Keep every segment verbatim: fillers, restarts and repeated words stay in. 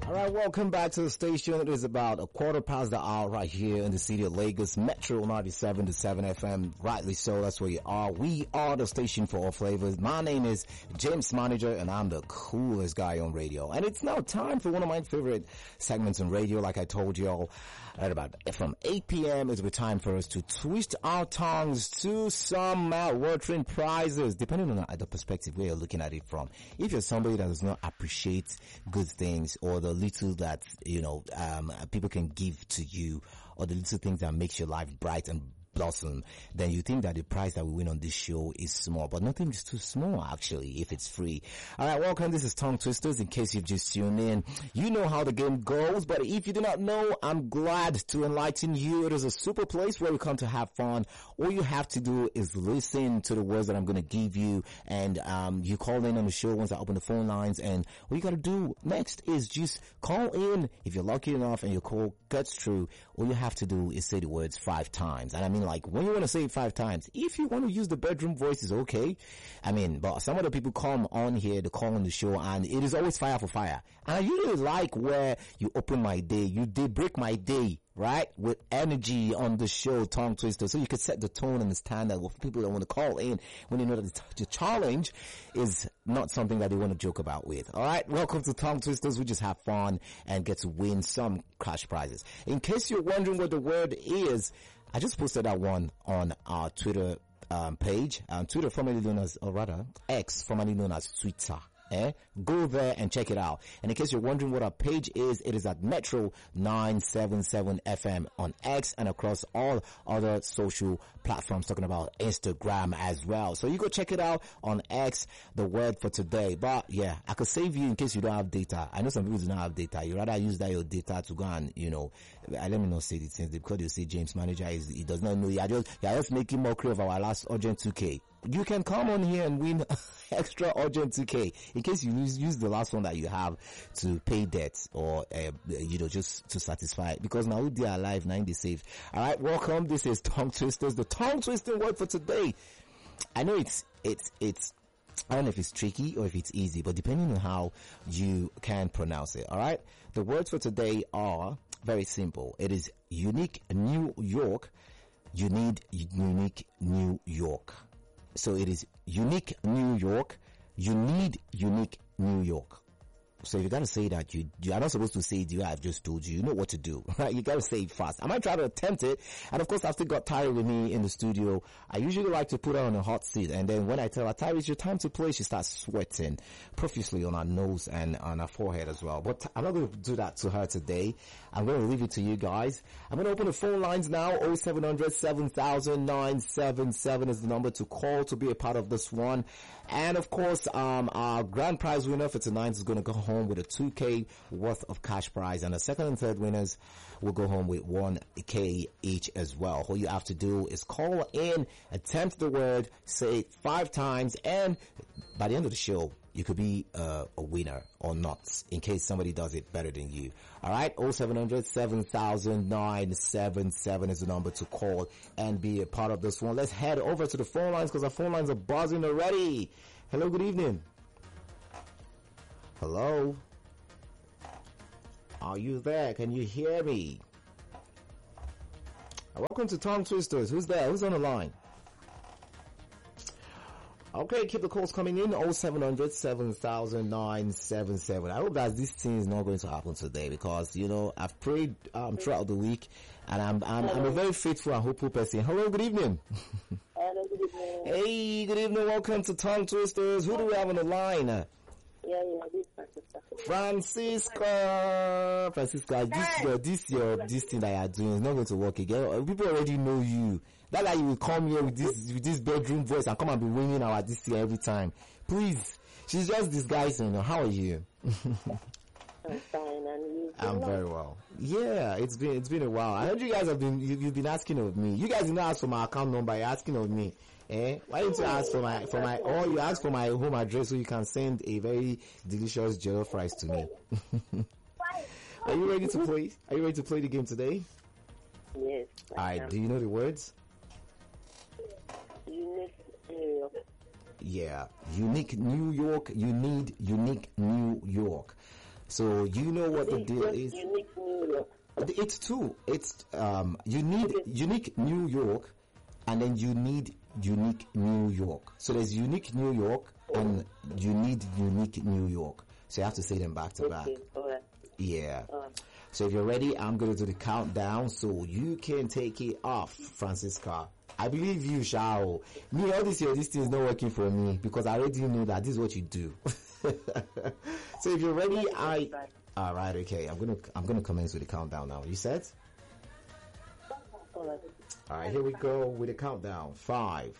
All right, welcome back to the station. It is about a quarter past the hour right here in the city of Lagos, Metro ninety-seven to seven F M. Rightly so, that's where you are. We are the station for all flavors. My name is James Manager, and I'm the coolest guy on radio. And it's now time for one of my favorite segments on radio, like I told you all. Right about from eight p.m. It's time for us to twist our tongues to some mouth-watering prizes, depending on the perspective where you're looking at it from. If you're somebody that does not appreciate good things, or the little that, you know, um, people can give to you, or the little things that makes your life bright and blossom, then you think that the prize that we win on this show is small, but nothing is too small actually if it's free. Alright, welcome. This is Tongue Twisters. In case you've just tuned in, you know how the game goes, but if you do not know, I'm glad to enlighten you. It is a super place where we come to have fun. All you have to do is listen to the words that I'm going to give you, and um you call in on the show once I open the phone lines, and what you got to do next is just call in. If you're lucky enough and your call gets through, all you have to do is say the words five times. And I mean, like, when you want to say it five times, if you want to use the bedroom voice, is okay. I mean, but some other people come on here to call on the show, and it is always fire for fire. And I usually like where you open my day, you did break my day, right, with energy on the show, Tongue Twister, so you could set the tone and the standard with people that want to call in when you know that the challenge is not something that they want to joke about with. All right, welcome to Tongue Twisters. We just have fun and get to win some cash prizes. In case you're wondering what the word is, I just posted that one on our Twitter um, page, um, Twitter formerly known as, or rather, X, formerly known as Twitter. Eh? Go there and check it out. And in case you're wondering what our page is, it is at Metro nine seven seven F M on X and across all other social platforms, talking about Instagram as well. So you go check it out on X, the word for today. But yeah, I could save you in case you don't have data. I know some people do not have data. You rather use that your data to go and, you know, let me not say the things because you say James Manager is, he does not know. You are just, you are just making mockery of our last urgent two K. You can come on here and win extra urgent two K in case you use, use the last one that you have to pay debts or, uh, you know, just to satisfy. Because now they are alive, nine they save. Alright, welcome. This is Tongue Twisters, the tongue twisting word for today. I know it's, it's, it's, I don't know if it's tricky or if it's easy, but depending on how you can pronounce it. Alright, the words for today are very simple. It is unique New York. You need unique New York. So it is unique New York. You need unique New York. So if you gotta say that, you, you are not supposed to say it, you I've just told you. You know what to do, right? You gotta say it fast. I might try to attempt it. And of course, I've still got Tyre with me in the studio. I usually like to put her on a hot seat. And then when I tell her, Tyre, it's your time to play, she starts sweating profusely on her nose and on her forehead as well. But I'm not going to do that to her today. I'm going to leave it to you guys. I'm going to open the phone lines now. oh seven hundred, seven thousand, nine seven seven is the number to call to be a part of this one. And of course, um, our grand prize winner for tonight is going to go home with a two K worth of cash prize, and the second and third winners will go home with one K each as well. All you have to do is call in, attempt the word, say it five times, and by the end of the show, you could be uh, a winner or not, in case somebody does it better than you. Alright, oh seven hundred, seven thousand, nine seven seven is the number to call and be a part of this one. Let's head over to the phone lines because our phone lines are buzzing already. Hello, good evening. Hello? Are you there? Can you hear me? Welcome to Tongue Twisters. Who's there? Who's on the line? Okay, keep the calls coming in. oh seven hundred, seven thousand, nine seven seven. I hope that this thing is not going to happen today because, you know, I've prayed um, throughout the week and I'm I'm, I'm a very faithful and hopeful person. Hello, good evening. Hello, good evening. Hey, good evening. Welcome to Tongue Twisters. Who do we have on the line? Yeah, yeah, this is Francisca. Francisca, this your this your this thing that you are doing is not going to work again. People already know you. That's why you will come here with this with this bedroom voice and come and be winning our this year every time. Please, she's just disguising. How are you? I'm fine, and you? I'm very well. Yeah, it's been it's been a while. I heard you guys have been you, you've been asking of me. You guys did not ask for my account number. You're asking of me. Eh? Why didn't you ask for my for my or you ask for my home address so you can send a very delicious jollof rice to me? Are you ready to play? Are you ready to play the game today? Yes. Alright, do you know the words? Unique New York. Yeah, unique New York. You need unique New York. So you know what the It's deal just is. unique New York. It's two. It's um you need unique New York, and then you need unique New York. So there's unique New York and you need unique New York. So you have to say them back to back. Okay, alright. Yeah. Uh, So if you're ready, I'm going to do the countdown so you can take it off, Francisca. I believe you, Shao. Me, all this year, this thing is not working for me because I already know that this is what you do. So if you're ready, I. All right, okay. I'm gonna I'm gonna commence with the countdown now. You set? alright. All right, here we go with the countdown. Five,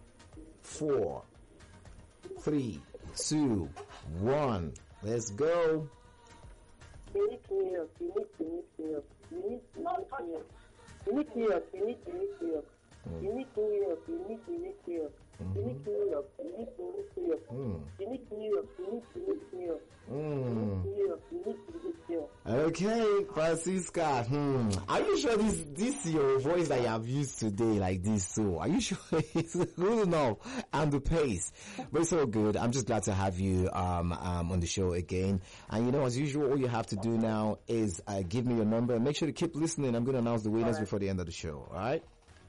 four, three, two, one. Let's go. Unique New York, unique, unique New York, unique, unique New York, unique New York, unique, unique New York, unique New York, unique, unique New York, unique New York, unique, unique New York, unique New York, unique, unique New York, Mm. New York, unique, unique New York. Okay, Francisca. Hmm. Are you sure this this your voice that you have used today like this? So, are you sure it's good enough and the pace? But it's all good. I'm just glad to have you um um on the show again. And you know, as usual, all you have to do now is uh, give me your number and make sure to keep listening. I'm going to announce the winners before the end of the show. All right.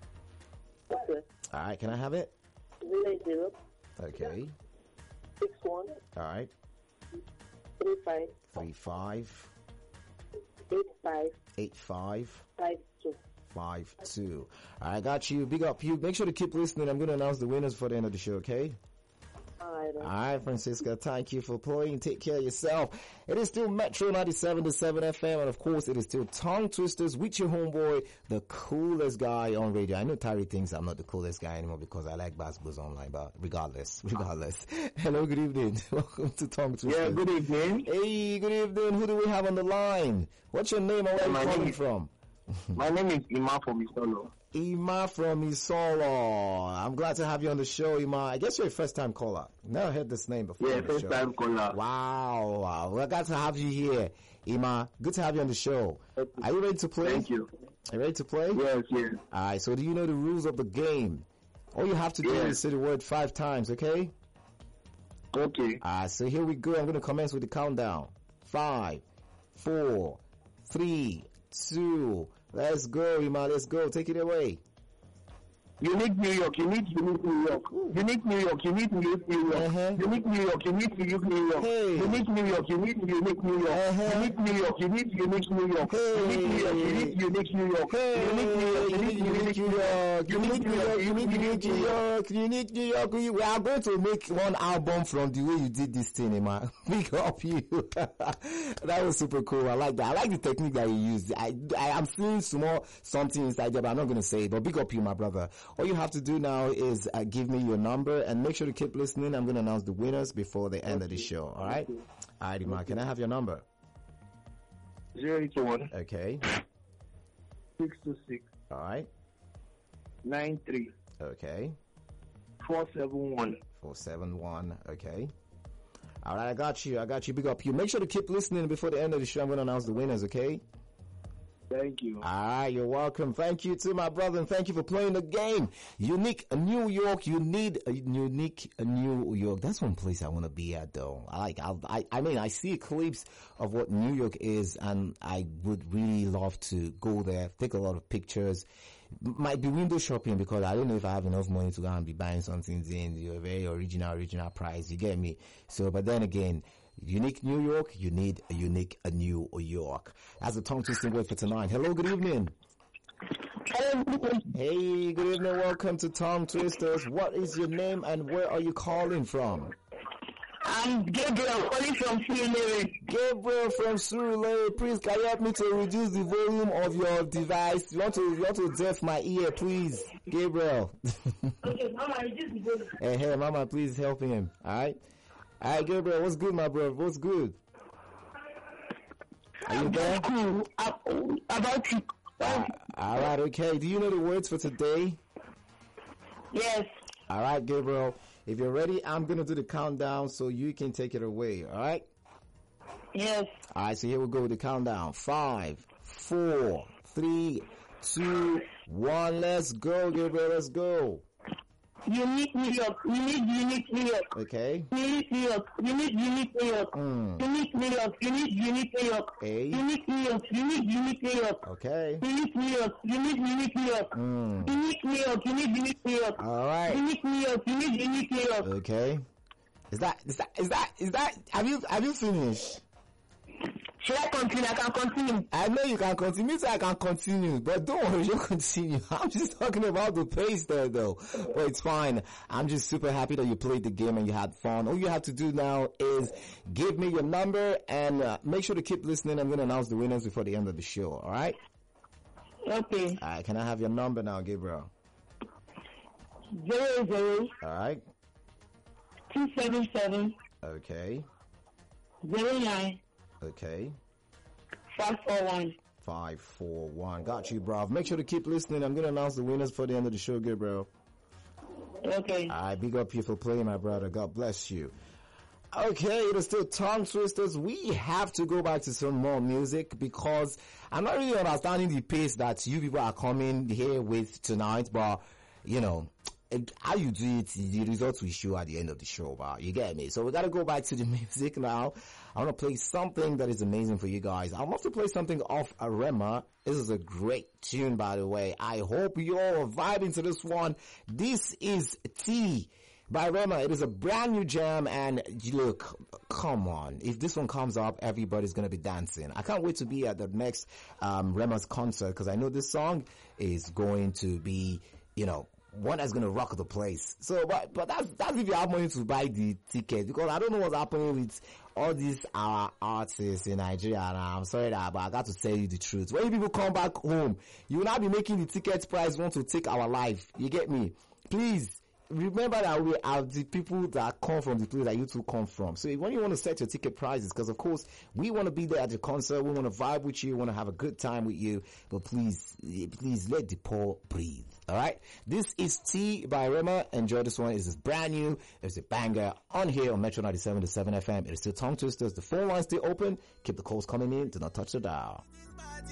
Okay. All right. Can I have it? Zero zero Okay. six one All right. three five Three five eight five eight five. five two. Five two. I got you. Big up you. Make sure to keep listening. I'm going to announce the winners for the end of the show. Okay. Alright. All right, Francisca. Thank you for playing. Take care of yourself. It is still Metro ninety-seven to seven F M, and of course, it is still Tongue Twisters with your homeboy, the coolest guy on radio. I know Tyree thinks I'm not the coolest guy anymore because I like basketballs online, but regardless, regardless. Hello, good evening. Welcome to Tongue Twisters. Yeah, good evening. Hey, good evening. Who do we have on the line? What's your name and where are My you name calling is- from? My name is Ima from Isolo. Ima from Isolo. I'm glad to have you on the show, Ima. I guess you're a first time caller. Never heard this name before. Yeah, on the first show. time caller. Wow, wow. We're glad to have you here, Ima. Good to have you on the show. Are you ready to play? Thank you. Are you ready to play? Yes, yes. Alright, so do you know the rules of the game? All you have to do Yeah. is say the word five times, okay? Okay. Alright, so here we go. I'm going to commence with the countdown. Five, four, three, two, let's go, Ima. Let's go. Take it away. Unique New York, unique, unique New York. Unique New York, unique, unique New York. Uh-huh. Unique New York, unique, unique New York. Hey. Unique New York, unique, unique New York. Uh-huh. Unique New York, unique, unique New York. Hey. Unique New York, unique, unique New York. Hey, Unique New York, unique, unique New York, unique New York, unique, unique New York, unique New York. We, we are going to make one album from the way you did this thing, Emma. Big up you. That was super cool. I like that. I like the technique that you used. I, I am seeing small something inside there, but I'm not going to say it. But big up you, my brother. All you have to do now is uh, give me your number and make sure to keep listening. I'm going to announce the winners before the end of the show. All right? All right, Emma. Can I have your number? Zero eight one Okay. six two six All right. nine three Okay. four seven one. four seven one. Okay. All right, I got you. I got you. Big up you. Make sure to keep listening before the end of the show. I'm going to announce the winners, okay? Thank you. All right, you're welcome. Thank you to my brother, and thank you for playing the game. Unique New York. You need a unique New York. That's one place I want to be at, though. I like. I, I. I mean, I see clips of what New York is, and I would really love to go there, take a lot of pictures. Might be window shopping because I don't know if I have enough money to go and be buying something in the very original, original price. You get me? So, but then again, unique New York, you need a unique a New York. That's the tongue twisting word for tonight. Hello, good evening. Hey, good evening. Welcome to Tongue Twisters. What is your name and where are you calling from? I'm Gabriel, calling from Surulere. Gabriel from Surulere. Please, can you help me to reduce the volume of your device? You want to, you want to deaf my ear, please, Gabriel. Okay, Mama, reduce the volume. Hey, hey, Mama, please help him. All right. All right, Gabriel. What's good, my brother? What's good? Are you there? Cool. About you. Uh, all right. Okay. Do you know the words for today? Yes. All right, Gabriel. If you're ready, I'm going to do the countdown so you can take it away. All right? Yes. All right, so here we go with the countdown. Five, four, three, two, one. Let's go, Gabriel. Let's go. unique New York. You need unique New York. Okay. Unique New York. You need unique New York. Mm. Unique New York. You need unique New York. A. Unique New York. You need unique New York. Okay. Unique New York. You need unique New York. Mm. Unique New York. You need unique New York. All right. Unique New York. You need unique New York. Okay. Is that is that is that is that have you have you finished? Should I continue? I can continue. I know you can continue, so I can continue, but don't worry, you continue. I'm just talking about the pace there, though. But it's fine. I'm just super happy that you played the game and you had fun. All you have to do now is give me your number and uh, make sure to keep listening. I'm going to announce the winners before the end of the show, all right? Okay. All right, can I have your number now, Gabriel? Zero zero All right. two seven seven Okay. zero nine Okay. five four one. five four one. Got you, bro. Make sure to keep listening. I'm going to announce the winners for the end of the show, Gabriel. Okay. I big up you for playing, my brother. God bless you. Okay, it is still tongue twisters. We have to go back to some more music because I'm not really understanding the pace that you people are coming here with tonight, but you know, it, how you do it, the results we show at the end of the show, but you get me. So we gotta go back to the music now. I want to play something that is amazing for you guys. I want to play something off Arema. This is a great tune, by the way. I hope you all are vibing to this one. This is T by Rema. It is a brand new jam, and look, come on. If this one comes up, everybody's going to be dancing. I can't wait to be at the next um, Rema's concert because I know this song is going to be, you know, one that's going to rock the place. So, but, but that's, that's if you have money to buy the ticket, because I don't know what's happening with all these uh, artists in Nigeria. And I'm sorry that, but I got to tell you the truth. When people come back home, you will not be making the ticket price want to take our life. You get me? Please. Remember that we are the people that come from the place that you two come from. So when you want to set your ticket prices, because of course we want to be there at the concert, we want to vibe with you, we want to have a good time with you, but please, please let the poor breathe. All right. This is T by Rema. Enjoy this one. It's just brand new. It's a banger on here on Metro ninety-seven point seven F M. It is still tongue twisters. The phone line's still open. Keep the calls coming in. Do not touch the dial.